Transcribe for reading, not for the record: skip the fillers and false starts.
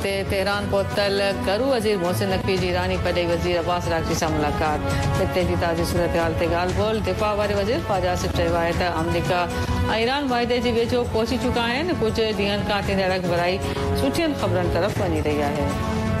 Tehran पहुतल करू वज़ीर मोहसिन नकवी जी ईरानी पॾे वज़ीर अब्बास रागची सां मुलाक़ात। हिते जी ताज़ी सूरत हाल ते ॻाल्हि ॿोल। दिफ़ा वारे वज़ीर ख्वाजा आसिफ चयो आहे त अमरीका ऐं ईरान वाइदे जे वेझो पहुची चुका आहिनि। कुझु ॾींहंनि खां थींदड़ भराई सुठियुनि ख़बरनि तरफ़ वञी रही आहे।